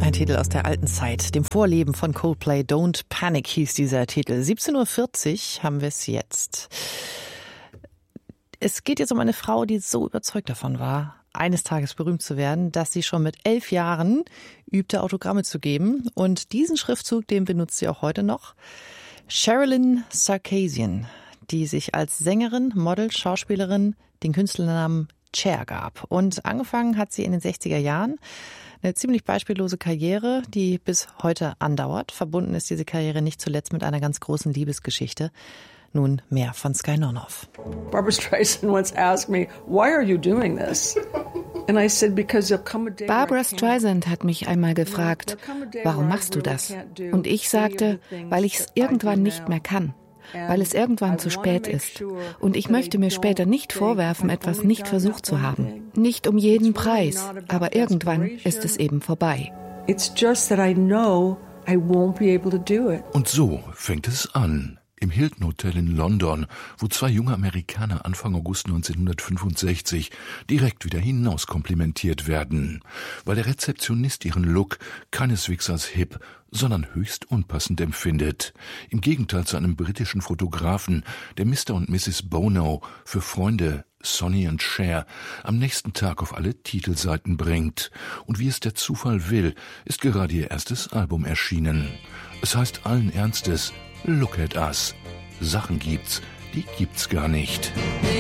Ein Titel aus der alten Zeit, dem Vorleben von Coldplay. Don't Panic hieß dieser Titel. 17:40 Uhr haben wir es jetzt. Es geht jetzt um eine Frau, die so überzeugt davon war, eines Tages berühmt zu werden, dass sie schon mit 11 Jahren übte, Autogramme zu geben. Und diesen Schriftzug, den benutzt sie auch heute noch. Sherilyn Sarkisian, die sich als Sängerin, Model, Schauspielerin den Künstlernamen Cher gab. Und angefangen hat sie in den 60er Jahren. Eine ziemlich beispiellose Karriere, die bis heute andauert. Verbunden ist diese Karriere nicht zuletzt mit einer ganz großen Liebesgeschichte. Nun mehr von Sky Nornoff. Barbra Streisand once asked me, "Why are you doing this?" And I said, "Because there'll come a day." Barbra Streisand hat mich einmal gefragt, warum machst du das? Und ich sagte, weil ich es irgendwann nicht mehr kann. Weil es irgendwann zu spät ist. Und ich möchte mir später nicht vorwerfen, etwas nicht versucht zu haben. Nicht um jeden Preis, aber irgendwann ist es eben vorbei. It's just that I know I won't be able to do it. Und so fängt es an. Im Hilton Hotel in London, wo zwei junge Amerikaner Anfang August 1965 direkt wieder hinauskomplimentiert werden, weil der Rezeptionist ihren Look keineswegs als hip, sondern höchst unpassend empfindet. Im Gegenteil zu einem britischen Fotografen, der Mr. und Mrs. Bono für Freunde Sonny und Cher am nächsten Tag auf alle Titelseiten bringt. Und wie es der Zufall will, ist gerade ihr erstes Album erschienen. Es heißt allen Ernstes, Look at Us. Sachen gibt's, die gibt's gar nicht.